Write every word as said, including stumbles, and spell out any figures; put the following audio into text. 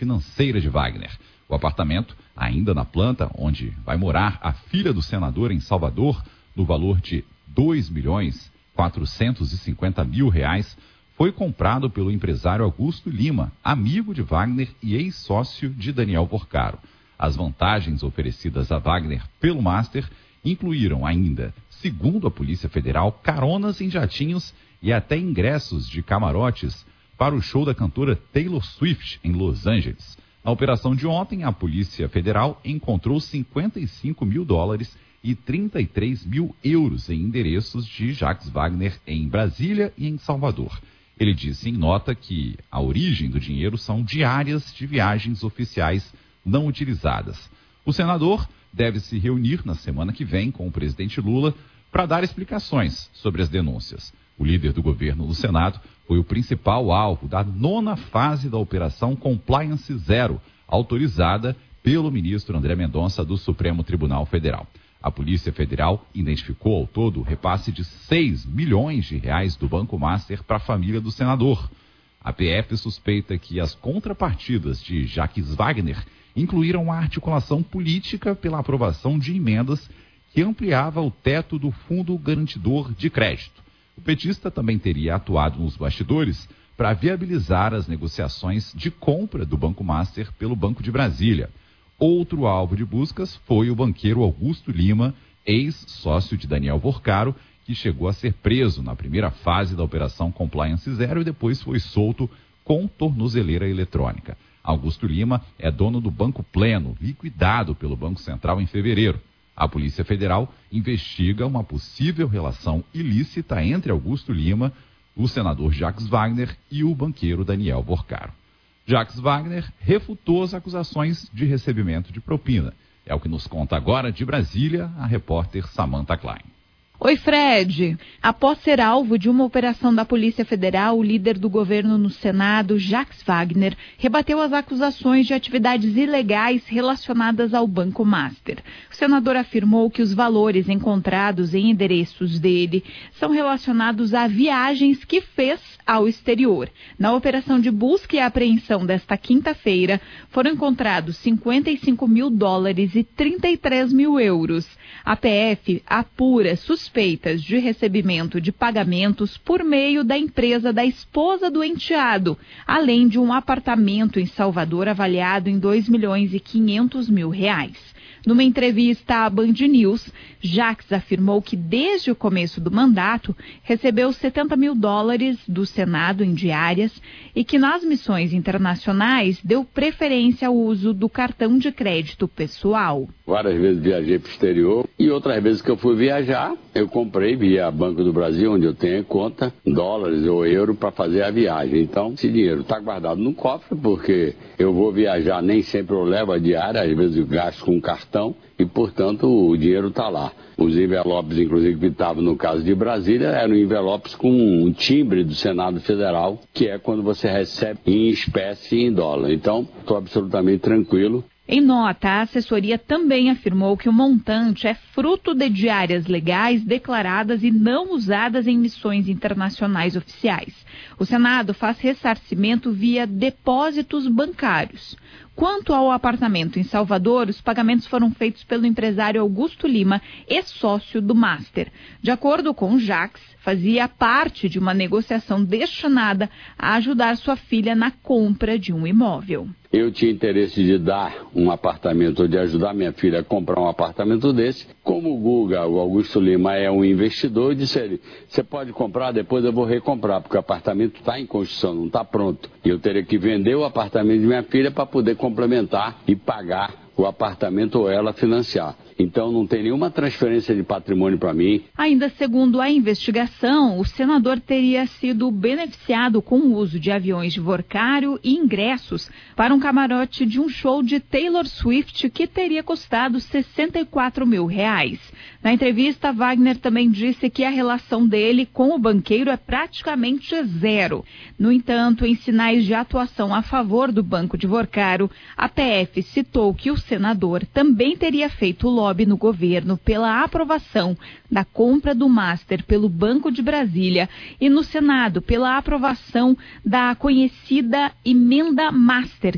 financeira de Wagner. O apartamento, ainda na planta onde vai morar a filha do senador em Salvador, no valor de dois milhões quatrocentos e cinquenta mil reais, foi comprado pelo empresário Augusto Lima, amigo de Wagner e ex-sócio de Daniel Porcaro. As vantagens oferecidas a Wagner pelo Master incluíram ainda, segundo a Polícia Federal, caronas em jatinhos e até ingressos de camarotes para o show da cantora Taylor Swift em Los Angeles. Na operação de ontem, a Polícia Federal encontrou cinquenta e cinco mil dólares e trinta e três mil euros em endereços de Jacques Wagner em Brasília e em Salvador. Ele disse em nota que a origem do dinheiro são diárias de viagens oficiais não utilizadas. O senador deve se reunir na semana que vem com o presidente Lula para dar explicações sobre as denúncias. O líder do governo no Senado foi o principal alvo da nona fase da Operação Compliance Zero, autorizada pelo ministro André Mendonça do Supremo Tribunal Federal. A Polícia Federal identificou ao todo o repasse de seis milhões de reais do Banco Master para a família do senador. A P F suspeita que as contrapartidas de Jacques Wagner incluíram a articulação política pela aprovação de emendas que ampliava o teto do Fundo Garantidor de Crédito. O petista também teria atuado nos bastidores para viabilizar as negociações de compra do Banco Master pelo Banco de Brasília. Outro alvo de buscas foi o banqueiro Augusto Lima, ex-sócio de Daniel Porcaro, que chegou a ser preso na primeira fase da Operação Compliance Zero e depois foi solto com tornozeleira eletrônica. Augusto Lima é dono do Banco Pleno, liquidado pelo Banco Central em fevereiro. A Polícia Federal investiga uma possível relação ilícita entre Augusto Lima, o senador Jacques Wagner e o banqueiro Daniel Porcaro. Jacques Wagner refutou as acusações de recebimento de propina. É o que nos conta agora de Brasília a repórter Samantha Klein. Oi, Fred. Após ser alvo de uma operação da Polícia Federal, o líder do governo no Senado, Jacques Wagner, rebateu as acusações de atividades ilegais relacionadas ao Banco Master. O senador afirmou que os valores encontrados em endereços dele são relacionados a viagens que fez ao exterior. Na operação de busca e apreensão desta quinta-feira, foram encontrados cinquenta e cinco mil dólares e trinta e três mil euros. A P F apura suspeitas de recebimento de pagamentos por meio da empresa da esposa do enteado, além de um apartamento em Salvador avaliado em dois milhões e quinhentos mil reais. Numa entrevista à Band News, Jacques afirmou que desde o começo do mandato recebeu setenta mil dólares do Senado em diárias e que nas missões internacionais deu preferência ao uso do cartão de crédito pessoal. Várias vezes viajei para o exterior e outras vezes que eu fui viajar, eu comprei via Banco do Brasil, onde eu tenho conta, dólares ou euro para fazer a viagem. Então, esse dinheiro está guardado no cofre, porque eu vou viajar, nem sempre eu levo a diária, às vezes eu gasto com cartão e, portanto, o dinheiro está lá. Os envelopes, inclusive, que estavam no caso de Brasília, eram envelopes com um timbre do Senado Federal, que é quando você recebe em espécie em dólar. Então, estou absolutamente tranquilo. Em nota, a assessoria também afirmou que o montante é fruto de diárias legais declaradas e não usadas em missões internacionais oficiais. O Senado faz ressarcimento via depósitos bancários. Quanto ao apartamento em Salvador, os pagamentos foram feitos pelo empresário Augusto Lima, ex-sócio do Master. De acordo com Jacques, fazia parte de uma negociação destinada a ajudar sua filha na compra de um imóvel. Eu tinha interesse de dar um apartamento, ou de ajudar minha filha a comprar um apartamento desse. Como o Guga, o Augusto Lima, é um investidor, eu disse a ele, você pode comprar, depois eu vou recomprar, porque o apartamento está em construção, não está pronto. E eu teria que vender o apartamento de minha filha para poder complementar e pagar o apartamento ou ela financiar. Então não tem nenhuma transferência de patrimônio para mim. Ainda segundo a investigação, o senador teria sido beneficiado com o uso de aviões de Porcaro e ingressos para um camarote de um show de Taylor Swift que teria custado sessenta e quatro mil reais. Na entrevista, Wagner também disse que a relação dele com o banqueiro é praticamente zero. No entanto, em sinais de atuação a favor do Banco de Porcaro, a P F citou que o senador também teria feito lobby no governo pela aprovação da compra do Master pelo Banco de Brasília e no Senado pela aprovação da conhecida Emenda Master,